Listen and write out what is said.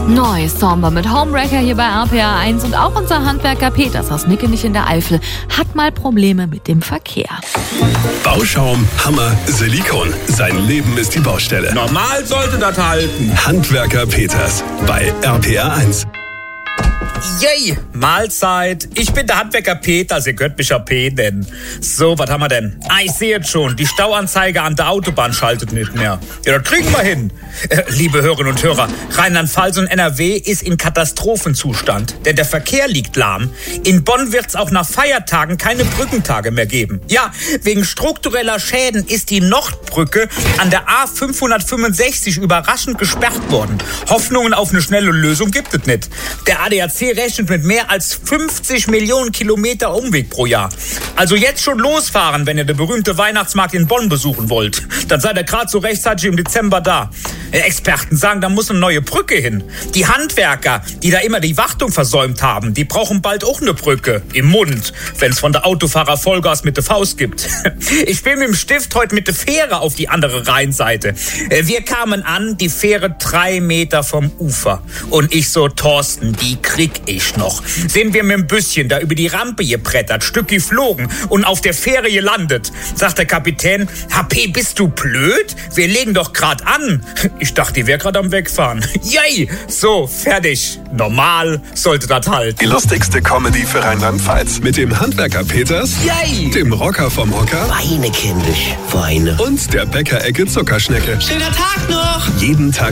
Neu Somber mit Homewrecker hier bei RPA 1 und auch unser Handwerker Peters aus Nickenich in der Eifel hat mal Probleme mit dem Verkehr. Bauschaum, Hammer, Silikon. Sein Leben ist die Baustelle. Normal sollte das halten. Handwerker Peters bei RPA 1. Yay, Mahlzeit. Ich bin der Handwerker Peters, ihr könnt mich ja P nennen. So, was haben wir denn? Ich sehe jetzt schon, die Stauanzeige an der Autobahn schaltet nicht mehr. Ja, das kriegen wir hin. Liebe Hörerinnen und Hörer, Rheinland-Pfalz und NRW ist in Katastrophenzustand, denn der Verkehr liegt lahm. In Bonn wird's auch nach Feiertagen keine Brückentage mehr geben. Ja, wegen struktureller Schäden ist die Nordbrücke an der A565 überraschend gesperrt worden. Hoffnungen auf eine schnelle Lösung gibt es nicht. Der ADAC rechnet mit mehr als 50 Millionen Kilometer Umweg pro Jahr. Also jetzt schon losfahren, wenn ihr den berühmten Weihnachtsmarkt in Bonn besuchen wollt. Dann seid ihr gerade so rechtzeitig im Dezember da. Experten sagen, da muss eine neue Brücke hin. Die Handwerker, die da immer die Wartung versäumt haben, die brauchen bald auch eine Brücke im Mund, wenn es von der Autofahrer Vollgas mit der Faust gibt. Ich bin mit dem Stift heute mit der Fähre auf die andere Rheinseite. Wir kamen an, die Fähre 3 Meter vom Ufer. Und ich so, Thorsten, die krieg ich noch. Sind wir mit dem Büsschen da über die Rampe gebrettert, Stück geflogen und auf der Fähre gelandet. Sagt der Kapitän, HP, bist du blöd? Wir legen doch grad an. Ich dachte, die wäre gerade am Wegfahren. Yay! So, fertig. Normal sollte das halt. Die lustigste Comedy für Rheinland-Pfalz. Mit dem Handwerker Peters, Yay! dem Rocker vom Hocker Weine, kindisch, weine. und der Bäckerecke Zuckerschnecke. Schöner Tag noch! Jeden Tag